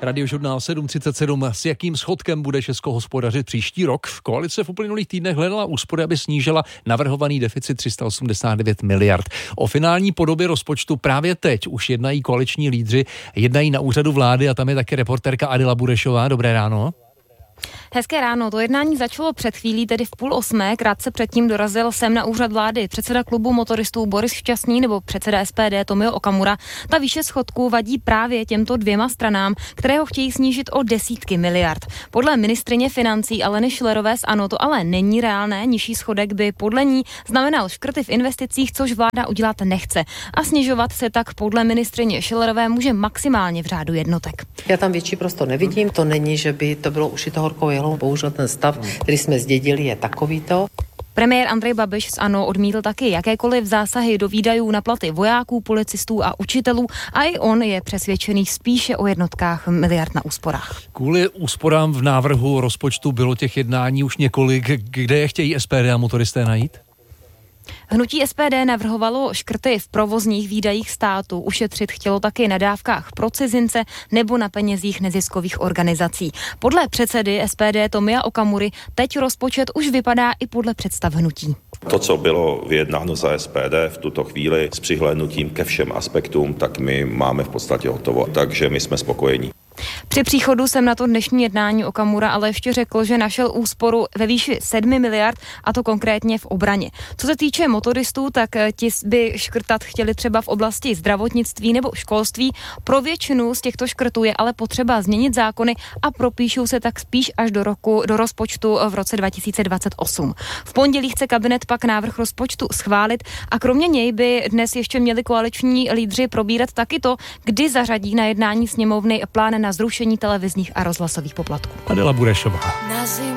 Radiožurnál 7.37. S jakým schodkem bude Česko hospodařit příští rok? Koalice v uplynulých týdnech hledala úspory, aby snížila navrhovaný deficit 389 miliard. O finální podobě rozpočtu právě teď už jednají koaliční lídři, jednají na úřadu vlády a tam je také reportérka Adela Burešová. Dobré ráno. Hezké ráno, to jednání začalo před chvílí, tedy v 7:30, krátce předtím dorazil sem na úřad vlády předseda klubu motoristů Boris Šťastný nebo předseda SPD Tomio Okamura. Ta výše schodku vadí právě těmto dvěma stranám, které ho chtějí snížit o desítky miliard. Podle ministryně financí Aleny Schillerové z ANO to ale není reálné, nižší schodek by podle ní znamenal škrty v investicích, což vláda udělat nechce. A snižovat se tak podle ministryně Schillerové může maximálně v řádu jednotek. Já tam větší prostor nevidím, to není, že by to bylo ušito horkou jehlou, bohužel ten stav, který jsme zdědili, je takovýto. Premiér Andrej Babiš z ANO odmítl taky jakékoliv zásahy do výdajů na platy vojáků, policistů a učitelů a i on je přesvědčený spíše o jednotkách miliard na úsporách. Kvůli úsporám v návrhu rozpočtu bylo těch jednání už několik, kde je chtějí SPD a motoristé najít? Hnutí SPD navrhovalo škrty v provozních výdajích státu, ušetřit chtělo taky na dávkách pro cizince nebo na penězích neziskových organizací. Podle předsedy SPD Tomia Okamury teď rozpočet už vypadá i podle představ hnutí. To, co bylo vyjednáno za SPD v tuto chvíli s přihlédnutím ke všem aspektům, tak my máme v podstatě hotovo, takže my jsme spokojení. Při příchodu sem na to dnešní jednání Okamura ale ještě řekl, že našel úsporu ve výši 7 miliard a to konkrétně v obraně. Co se týče motoristů, tak ti by škrtat chtěli třeba v oblasti zdravotnictví nebo školství. Pro většinu z těchto škrtů je ale potřeba změnit zákony a propíšou se tak spíš až do rozpočtu v roce 2028. V pondělí chce kabinet pak návrh rozpočtu schválit a kromě něj by dnes ještě měli koaliční lídři probírat taky to, kdy zařadí na jednání sněmovny plán na zrušení televizních a rozhlasových poplatků. Adela Burešová.